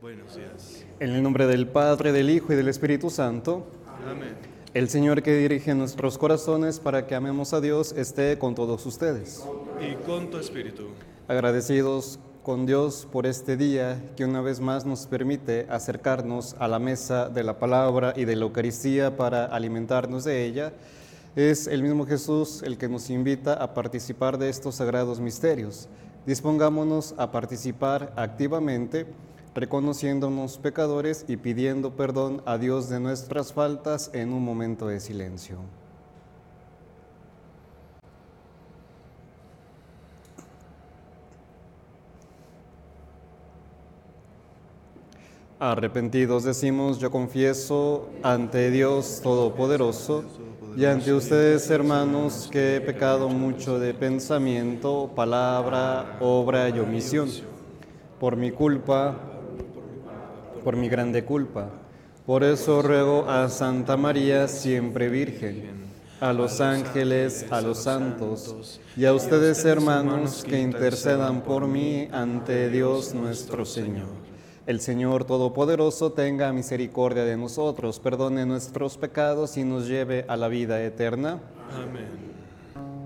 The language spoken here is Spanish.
Buenos días. En el nombre del Padre, del Hijo y del Espíritu Santo, Amén. el Señor que dirige nuestros corazones para que amemos a Dios esté con todos ustedes. Y con tu espíritu. Agradecidos con Dios por este día que una vez más nos permite acercarnos a la mesa de la palabra y de la Eucaristía para alimentarnos de ella, es el mismo Jesús el que nos invita a participar de estos sagrados misterios. Dispongámonos a participar activamente, reconociéndonos pecadores y pidiendo perdón a Dios de nuestras faltas en un momento de silencio. Arrepentidos decimos, yo confieso ante Dios Todopoderoso y ante ustedes, hermanos, que he pecado mucho de pensamiento, palabra, obra y omisión. Por mi culpa, por mi grande culpa. Por eso ruego a Santa María, siempre Virgen, a los ángeles, a los santos y a ustedes, hermanos, que intercedan por mí ante Dios nuestro Señor. El Señor Todopoderoso tenga misericordia de nosotros, perdone nuestros pecados y nos lleve a la vida eterna. Amén.